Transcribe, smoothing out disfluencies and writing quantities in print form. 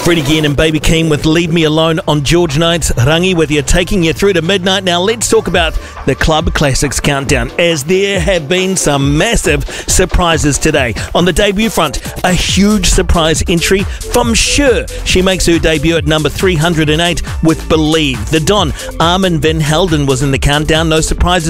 Freddie Gein and Baby Keem with Leave Me Alone on George Night's Rangi with you, taking you through to midnight. Now let's talk about the Club Classics Countdown, as there have been some massive surprises today. On the debut front, a huge surprise entry from Cher. She makes her debut at number 308 with Believe. The Don, Armin van Helden, was in the countdown. No surprises